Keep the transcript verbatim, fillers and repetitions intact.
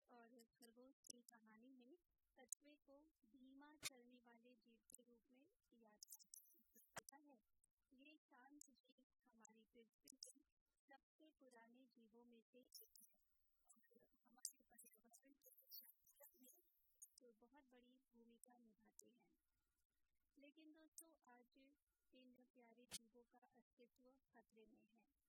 और खरगोश की कहानी में कछुए को धीमा चलने वाले जीव के रूप में याद आता है। ये शांत जीव हमारी पृथ्वी के सबसे पुराने जीवों में से एक है और हमारे पर्यावरण के संरक्षण में तो बहुत बड़ी भूमिका निभाते हैं। लेकिन दोस्तों, आज इन प्यारे जीवों का अस्तित्व खतरे में है।